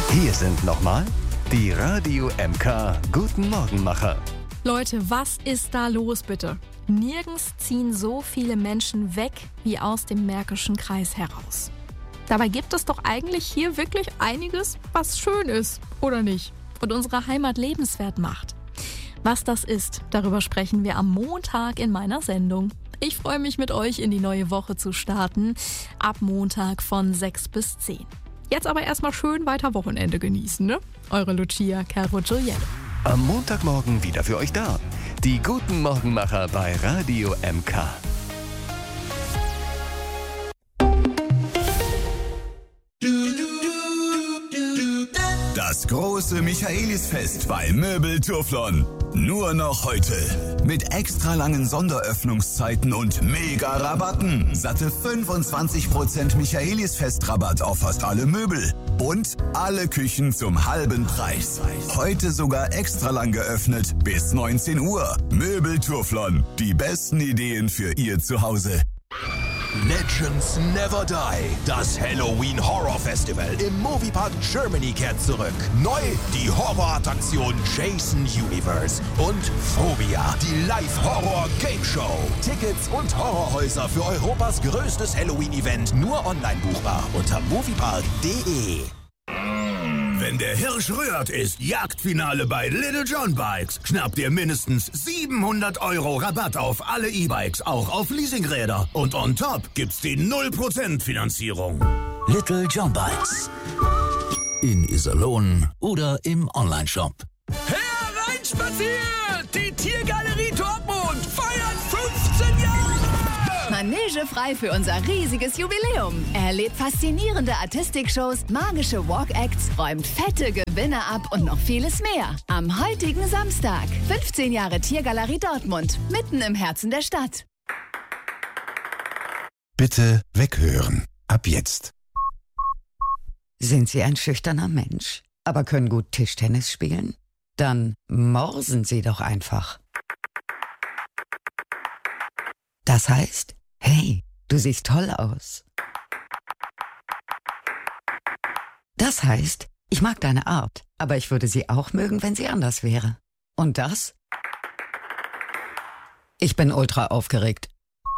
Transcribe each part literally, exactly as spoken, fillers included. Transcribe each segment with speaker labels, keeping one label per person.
Speaker 1: Hier sind nochmal die Radio M K Guten Morgenmacher.
Speaker 2: Leute, was ist da los bitte? Nirgends ziehen so viele Menschen weg wie aus dem Märkischen Kreis heraus. Dabei gibt es doch eigentlich hier wirklich einiges, was schön ist, oder nicht? Und unsere Heimat lebenswert macht. Was das ist, darüber sprechen wir am Montag in meiner Sendung. Ich freue mich, mit euch in die neue Woche zu starten, ab Montag von sechs bis zehn. Jetzt aber erstmal schön weiter Wochenende genießen, ne? Eure Lucia Carruggiello.
Speaker 1: Am Montagmorgen wieder für euch da. Die Guten Morgenmacher bei Radio M K.
Speaker 3: Das große Michaelisfest bei Möbelturflon. Nur noch heute. Mit extra langen Sonderöffnungszeiten und Mega-Rabatten. Satte fünfundzwanzig Prozent Michaelisfest-Rabatt auf fast alle Möbel. Und alle Küchen zum halben Preis. Heute sogar extra lang geöffnet bis neunzehn Uhr. Möbelturflon. Die besten Ideen für Ihr Zuhause.
Speaker 4: Legends Never Die. Das Halloween Horror Festival im Moviepark Germany kehrt zurück. Neu die Horrorattraktion Jason Universe und Phobia, die Live-Horror-Game-Show. Tickets und Horrorhäuser für Europas größtes Halloween-Event nur online buchbar unter moviepark punkt de.
Speaker 3: Wenn der Hirsch rührt, ist Jagdfinale bei Little John Bikes. Schnapp dir mindestens siebenhundert Euro Rabatt auf alle E-Bikes, auch auf Leasingräder. Und on top gibt's die null Prozent Finanzierung.
Speaker 5: Little John Bikes. In Iserlohn oder im Onlineshop.
Speaker 6: Hereinspaziert! Die Tiergalerie Dortmund feiert fünfzehn Jahre!
Speaker 7: Manege frei für unser riesiges Jubiläum. Erlebt faszinierende Artistik-Shows, magische Walk-Acts, räumt fette Gewinne ab und noch vieles mehr. Am heutigen Samstag. fünfzehn Jahre Tiergalerie Dortmund. Mitten im Herzen der Stadt.
Speaker 8: Bitte weghören. Ab jetzt.
Speaker 9: Sind Sie ein schüchterner Mensch, aber können gut Tischtennis spielen? Dann morsen Sie doch einfach. Das heißt, hey, du siehst toll aus. Das heißt, ich mag deine Art, aber ich würde sie auch mögen, wenn sie anders wäre. Und das? Ich bin ultra aufgeregt.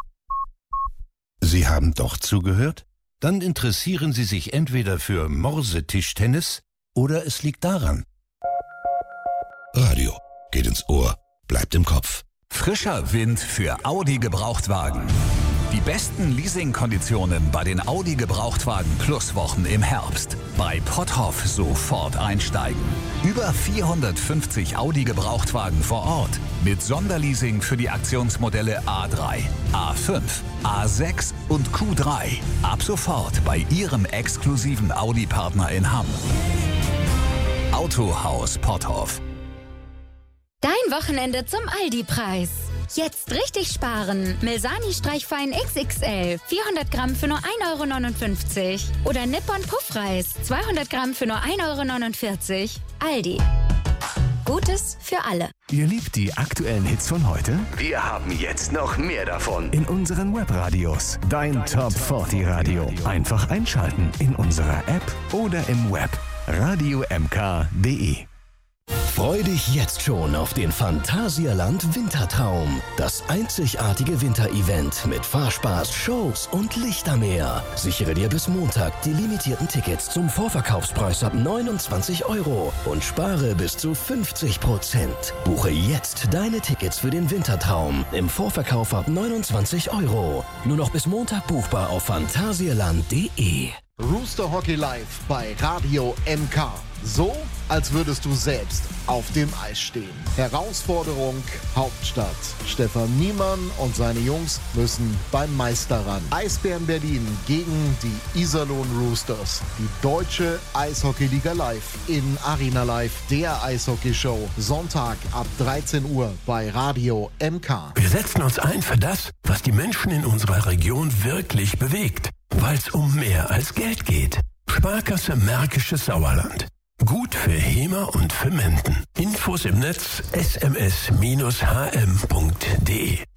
Speaker 8: Sie haben doch zugehört? Dann interessieren Sie sich entweder für Morsetischtennis oder es liegt daran. Radio geht ins Ohr, bleibt im Kopf.
Speaker 5: Frischer Wind für Audi Gebrauchtwagen. Die besten Leasingkonditionen bei den Audi Gebrauchtwagen Plus Wochen im Herbst. Bei Potthoff sofort einsteigen. Über vierhundertfünfzig Audi Gebrauchtwagen vor Ort. Mit Sonderleasing für die Aktionsmodelle A drei, A fünf, A sechs und Q drei. Ab sofort bei Ihrem exklusiven Audi-Partner in Hamm. Autohaus Potthoff.
Speaker 10: Dein Wochenende zum Aldi-Preis. Jetzt richtig sparen. Milsani Streichfein X X L. vierhundert Gramm für nur ein Euro neunundfünfzig. Oder Nippon Puffreis. zweihundert Gramm für nur ein Euro neunundvierzig. Aldi. Gutes für alle.
Speaker 1: Ihr liebt die aktuellen Hits von heute? Wir haben jetzt noch mehr davon in unseren Webradios. Dein Top vierzig Radio. Einfach einschalten in unserer App oder im Web. radio m k punkt de.
Speaker 11: Freu dich jetzt schon auf den Phantasialand Wintertraum. Das einzigartige Winterevent mit Fahrspaß, Shows und Lichtermeer. Sichere dir bis Montag die limitierten Tickets zum Vorverkaufspreis ab neunundzwanzig Euro und spare bis zu fünfzig Prozent. Buche jetzt deine Tickets für den Wintertraum im Vorverkauf ab neunundzwanzig Euro. Nur noch bis Montag buchbar auf phantasialand punkt de.
Speaker 12: Rooster Hockey Live bei Radio M K. So, als würdest du selbst auf dem Eis stehen. Herausforderung Hauptstadt. Stefan Niemann und seine Jungs müssen beim Meister ran. Eisbären Berlin gegen die Iserlohn Roosters. Die deutsche Eishockeyliga live in Arena Live, der Eishockeyshow. Sonntag ab dreizehn Uhr bei Radio M K.
Speaker 13: Wir setzen uns ein für das, was die Menschen in unserer Region wirklich bewegt. Weil es um mehr als Geld geht. Sparkasse Märkisches Sauerland. Gut für Hema und für Menden. Infos im Netz s m s dash h m punkt de.